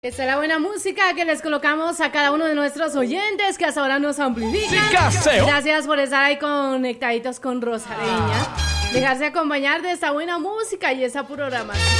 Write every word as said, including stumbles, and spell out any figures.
Esta es la buena música que les colocamos a cada uno de nuestros oyentes que hasta ahora nos amplifican. Gracias por estar ahí conectaditos con Rosareña. Dejarse acompañar de esta buena música y esa programación.